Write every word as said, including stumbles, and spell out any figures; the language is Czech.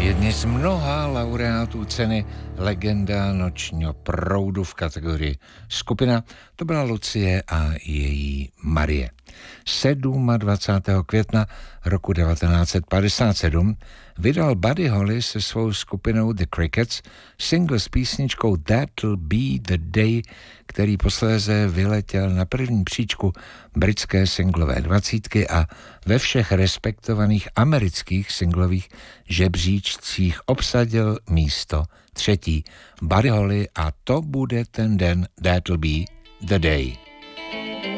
Jedni z mnoha laureátů ceny Legenda nočního proudu v kategorii skupina, to byla Lucie a její Marie. dvacátého sedmého května roku devatenáct set padesát sedm vydal Buddy Holly se svou skupinou The Crickets single s písničkou That'll Be the Day, který posléze vyletěl na první příčku britské singlové dvacítky a ve všech respektovaných amerických singlových žebříčcích obsadil místo třetí. Buddy Holly a To bude ten den, That'll Be the Day.